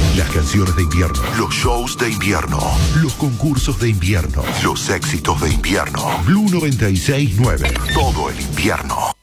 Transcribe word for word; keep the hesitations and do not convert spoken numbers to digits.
Las canciones de invierno, los shows de invierno, los concursos de invierno, los éxitos de invierno. Blue noventa y seis nueve. Todo el invierno.